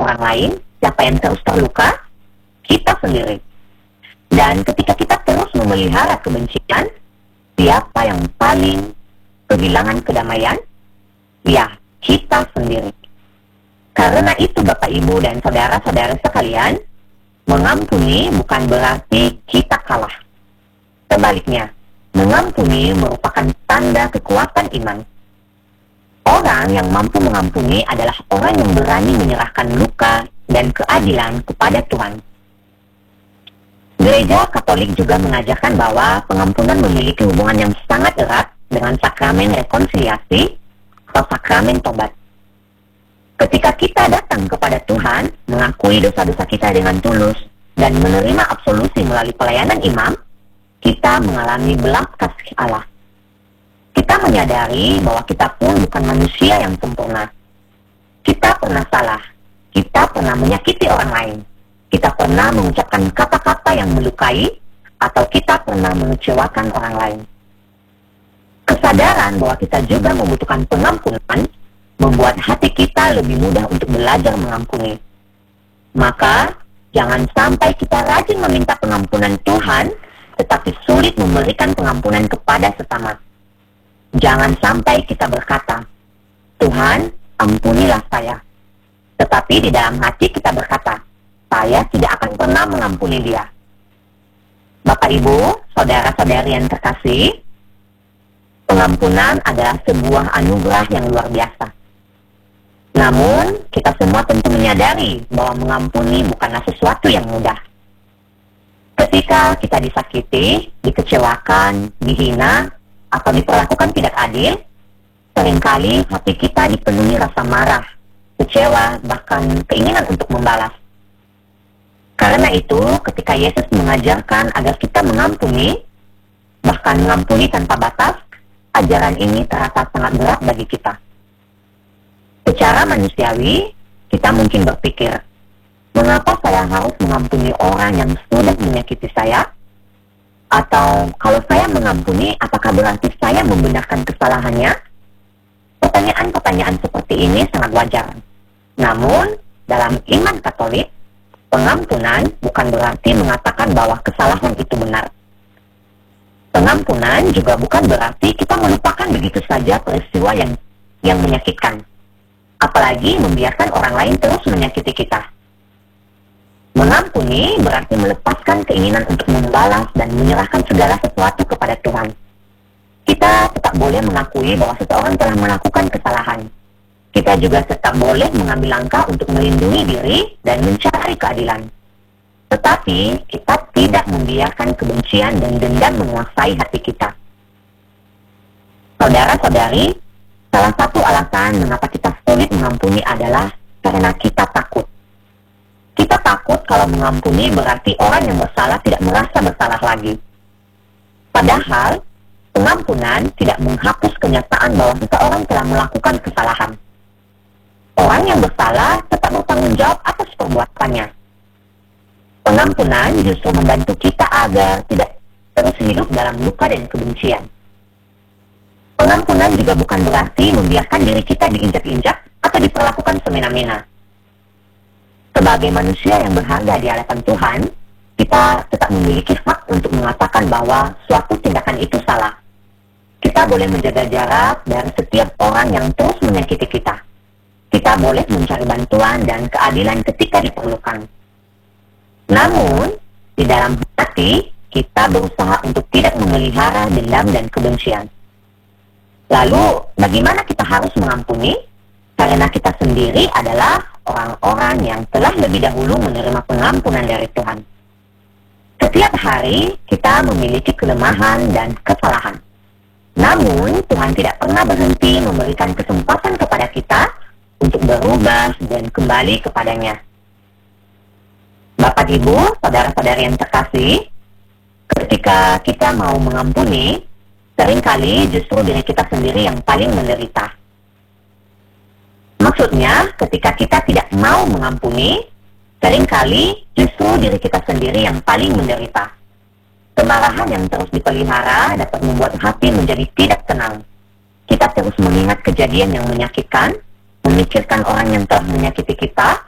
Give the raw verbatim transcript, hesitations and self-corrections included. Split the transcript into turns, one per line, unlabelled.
orang lain, siapa yang terus terluka? Kita sendiri. Dan ketika kita terus memelihara kebencian, siapa yang paling kehilangan kedamaian? Ya, kita sendiri. Karena itu Bapak Ibu dan saudara-saudara sekalian, mengampuni bukan berarti kita kalah. Sebaliknya, mengampuni merupakan tanda kekuatan iman. Orang yang mampu mengampuni adalah orang yang berani menyerahkan luka dan keadilan kepada Tuhan. Gereja Katolik juga mengajarkan bahwa pengampunan memiliki hubungan yang sangat erat dengan sakramen rekonsiliasi atau sakramen tobat. Ketika kita datang kepada Tuhan, mengakui dosa-dosa kita dengan tulus, dan menerima absolusi melalui pelayanan imam, kita mengalami belas kasih Allah. Kita menyadari bahwa kita pun bukan manusia yang sempurna. Kita pernah salah. Kita pernah menyakiti orang lain. Kita pernah mengucapkan kata-kata yang melukai, atau kita pernah mengecewakan orang lain. Kesadaran bahwa kita juga membutuhkan pengampunan membuat hati kita lebih mudah untuk belajar mengampuni. Maka, jangan sampai kita rajin meminta pengampunan Tuhan, tetapi sulit memberikan pengampunan kepada sesama. Jangan sampai kita berkata, Tuhan, ampunilah saya. Tetapi di dalam hati kita berkata, saya tidak akan pernah mengampuni dia. Bapak Ibu, saudara-saudari yang terkasih, pengampunan adalah sebuah anugerah yang luar biasa. Namun, kita semua tentu menyadari bahwa mengampuni bukanlah sesuatu yang mudah. Ketika kita disakiti, dikecewakan, dihina, atau diperlakukan tidak adil, seringkali hati kita dipenuhi rasa marah, kecewa, bahkan keinginan untuk membalas. Karena itu, ketika Yesus mengajarkan agar kita mengampuni, bahkan mengampuni tanpa batas, ajaran ini terasa sangat berat bagi kita. Secara manusiawi, kita mungkin berpikir, mengapa saya harus mengampuni orang yang sudah menyakiti saya? Atau kalau saya mengampuni, apakah berarti saya membenarkan kesalahannya? Pertanyaan-pertanyaan seperti ini sangat wajar. Namun, dalam iman Katolik, pengampunan bukan berarti mengatakan bahwa kesalahan itu benar. Pengampunan juga bukan berarti kita melupakan begitu saja peristiwa yang yang menyakitkan, apalagi membiarkan orang lain terus menyakiti kita. Mengampuni berarti melepaskan keinginan untuk membalas dan menyerahkan segala sesuatu kepada Tuhan. Kita tetap boleh mengakui bahwa seseorang telah melakukan kesalahan. Kita juga tetap boleh mengambil langkah untuk melindungi diri dan mencari keadilan. Tetapi kita tidak membiarkan kebencian dan dendam menguasai hati kita. Saudara-saudari, salah satu alasan mengapa kita sulit mengampuni adalah karena kita takut. Kita takut kalau mengampuni berarti orang yang bersalah tidak merasa bersalah lagi. Padahal, pengampunan tidak menghapus kenyataan bahwa seseorang telah melakukan kesalahan. Orang yang bersalah tetap bertanggung jawab atas perbuatannya. Pengampunan justru membantu kita agar tidak terus hidup dalam luka dan kebencian. Pengampunan juga bukan berarti membiarkan diri kita diinjak-injak atau diperlakukan semena-mena. Sebagai manusia yang berharga di hadapan Tuhan, kita tetap memiliki hak untuk mengatakan bahwa suatu tindakan itu salah. Kita boleh menjaga jarak dari setiap orang yang terus menyakiti kita. Kita boleh mencari bantuan dan keadilan ketika diperlukan. Namun, di dalam hati, kita berusaha untuk tidak memelihara dendam dan kebencian. Lalu, bagaimana kita harus mengampuni? Karena kita sendiri adalah orang-orang yang telah lebih dahulu menerima pengampunan dari Tuhan. Setiap hari, kita memiliki kelemahan dan kesalahan. Namun, Tuhan tidak pernah berhenti memberikan kesempatan kepada kita untuk berubah dan kembali kepadanya. Bapak Ibu, saudara-saudari yang terkasih, ketika kita mau mengampuni, seringkali justru diri kita sendiri yang paling menderita. Maksudnya, ketika kita tidak mau mengampuni, seringkali justru diri kita sendiri yang paling menderita. Kemarahan yang terus dipelihara dapat membuat hati menjadi tidak tenang. Kita terus mengingat kejadian yang menyakitkan, memikirkan orang yang telah menyakiti kita,